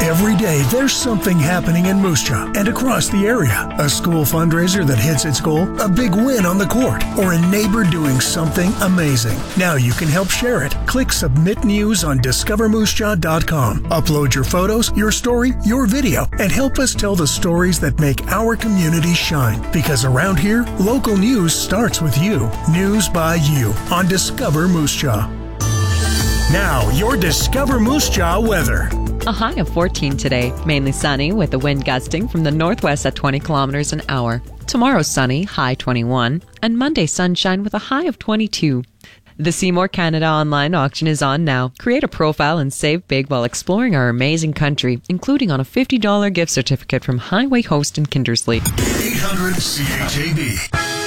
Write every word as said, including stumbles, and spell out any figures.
Every day, there's something happening in Moose Jaw and across the area. A school fundraiser that hits its goal, a big win on the court, or a neighbor doing something amazing. Now you can help share it. Click Submit News on discover moose jaw dot com. Upload your photos, your story, your video, and help us tell the stories that make our community shine. Because around here, local news starts with you. News by you on Discover Moose Jaw. Now, your Discover Moose Jaw weather. A high of fourteen today, mainly sunny with the wind gusting from the northwest at twenty kilometers an hour. Tomorrow sunny, high twenty-one, and Monday sunshine with a high of twenty-two. The Seymour Canada online auction is on now. Create a profile and save big while exploring our amazing country, including on a fifty dollars gift certificate from Highway Host in Kindersley. eight hundred C H A B.